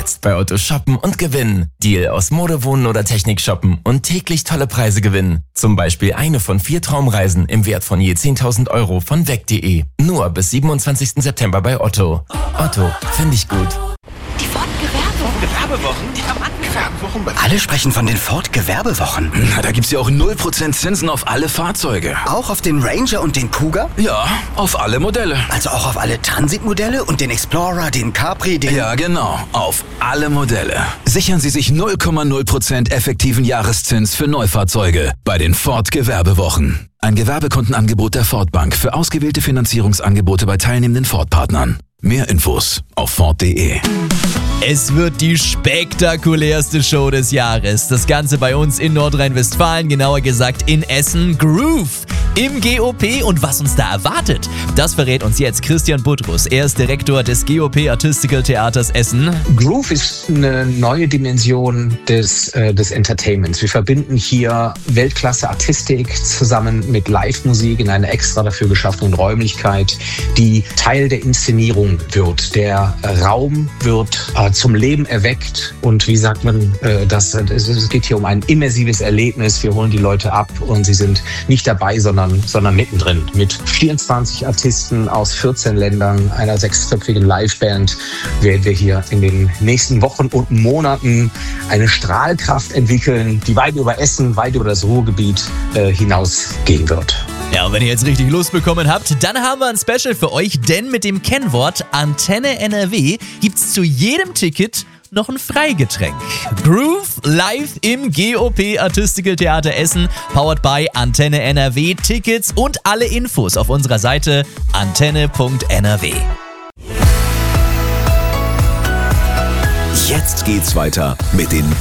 Jetzt bei Otto shoppen und gewinnen. Deal aus Mode, Wohnen oder Technik shoppen und täglich tolle Preise gewinnen. Zum Beispiel eine von 4 Traumreisen im Wert von je 10.000 € von weg.de. Nur bis 27. September bei Otto. Otto, finde ich gut. Die Ford-Gewerbewochen, die haben angefangen. Alle sprechen von den Ford-Gewerbewochen. Na, da gibt's ja auch 0% Zinsen auf alle Fahrzeuge. Auch auf den Ranger und den Kuga? Ja, auf alle Modelle. Also auch auf alle Transit-Modelle und den Explorer, den Capri, den... Ja, genau. Auf alle Modelle. Sichern Sie sich 0,0% effektiven Jahreszins für Neufahrzeuge bei den Ford-Gewerbewochen. Ein Gewerbekundenangebot der Ford Bank für ausgewählte Finanzierungsangebote bei teilnehmenden Ford-Partnern. Mehr Infos auf Ford.de. Es wird die spektakulärste Show des Jahres. Das Ganze bei uns in Nordrhein-Westfalen, genauer gesagt in Essen. Groove im GOP. Und was uns da erwartet, das verrät uns jetzt Christian Buttrus. Er ist Direktor des GOP Artistical Theaters Essen. Groove ist eine neue Dimension des Entertainments. Wir verbinden hier Weltklasse-Artistik zusammen mit Live-Musik in einer extra dafür geschaffenen Räumlichkeit, die Teil der Inszenierung wird. Der Raum wird zum Leben erweckt und wie sagt man, es geht hier um ein immersives Erlebnis. Wir holen die Leute ab und sie sind nicht dabei, sondern mittendrin. Mit 24 Artisten aus 14 Ländern, einer 6-köpfigen Liveband werden wir hier in den nächsten Wochen und Monaten eine Strahlkraft entwickeln, die weit über Essen, weit über das Ruhrgebiet hinausgehen wird. Ja, und wenn ihr jetzt richtig Lust bekommen habt, dann haben wir ein Special für euch, denn mit dem Kennwort Antenne NRW gibt's zu jedem Ticket noch ein Freigetränk. Groove live im GOP Artistical Theater Essen, powered by Antenne NRW. Tickets und alle Infos auf unserer Seite antenne.nrw. Jetzt geht's weiter mit den